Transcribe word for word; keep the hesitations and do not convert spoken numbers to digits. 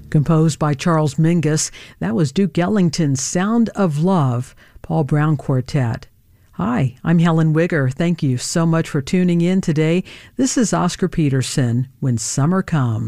Composed by Charles Mingus, that was Duke Ellington's Sound of Love, Paul Brown Quartet. Hi, I'm Helen Wigger. Thank you so much for tuning in today. This is Oscar Peterson, When Summer Comes.